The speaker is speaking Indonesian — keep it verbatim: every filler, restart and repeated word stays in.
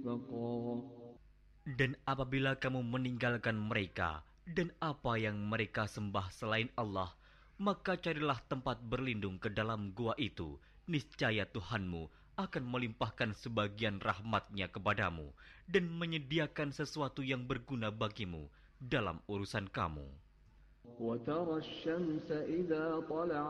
Dan apabila kamu meninggalkan mereka dan apa yang mereka sembah selain Allah, maka carilah tempat berlindung ke dalam gua itu. Niscaya Tuhanmu akan melimpahkan sebagian rahmatnya kepadamu dan menyediakan sesuatu yang berguna bagimu dalam urusan kamu. وترى الشمس إذا طلعت